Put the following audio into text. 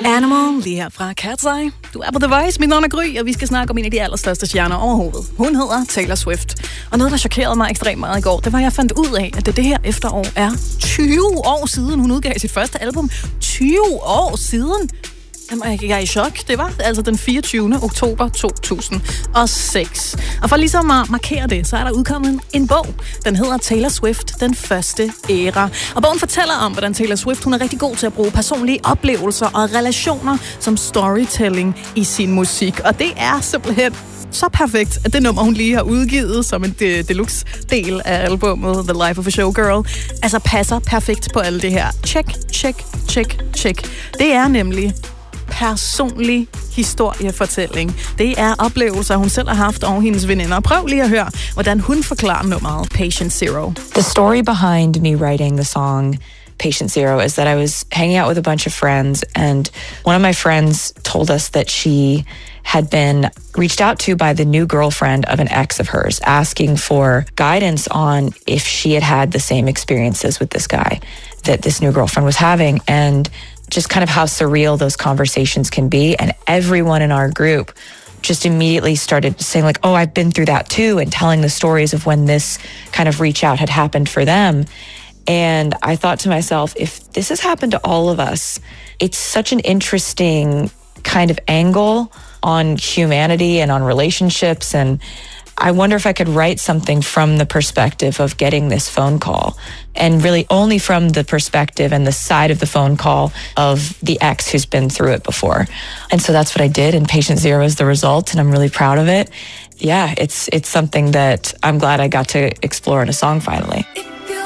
Animal, lige her fra Cat's Eye. Du er på The Voice, mit navn er Gry, og vi skal snakke om en af de allerstørste stjerner overhovedet. Hun hedder Taylor Swift. Og noget, der chokerede mig ekstremt meget i går, det var, at jeg fandt ud af, at det her efterår er 20 år siden, hun udgav sit første album. 20 år siden! Jamen, jeg er i chok. Det var altså den 24. oktober 2006. Og for ligesom at markere det, så er der udkommet en bog. Den hedder Taylor Swift, den første æra. Og bogen fortæller om, hvordan Taylor Swift hun er rigtig god til at bruge personlige oplevelser og relationer som storytelling i sin musik. Og det er simpelthen så perfekt, at det nummer, hun lige har udgivet som en deluxe-del af albumet The Life of a Showgirl, altså passer perfekt på alle det her. Check. Det er nemlig personlig historiefortælling. Det er oplevelser, hun selv har haft og hendes veninder. Prøv lige at høre, hvordan hun forklarer nummeret Patient Zero. The story behind me writing the song Patient Zero is that I was hanging out with a bunch of friends, and one of my friends told us that she had been reached out to by the new girlfriend of an ex of hers, asking for guidance on if she had had the same experiences with this guy that this new girlfriend was having, and just kind of how surreal those conversations can be. And everyone in our group just immediately started saying like, oh, I've been through that too, and telling the stories of when this kind of reach out had happened for them. And I thought to myself, if this has happened to all of us, it's such an interesting kind of angle on humanity and on relationships. And I wonder if I could write something from the perspective of getting this phone call, and really only from the perspective and the side of the phone call of the ex who's been through it before. And so that's what I did, and Patient Zero is the result, and I'm really proud of it. Yeah, it's something that I'm glad I got to explore in a song finally.